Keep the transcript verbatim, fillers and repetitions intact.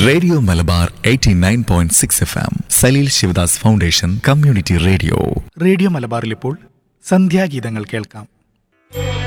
Radio Malabar eighty nine point six F M Saleel Sivadas foundation community radio. Radio മലബാറിൽ ഇപ്പോൾ സന്ധ്യാഗീതങ്ങൾ കേൾക്കാം.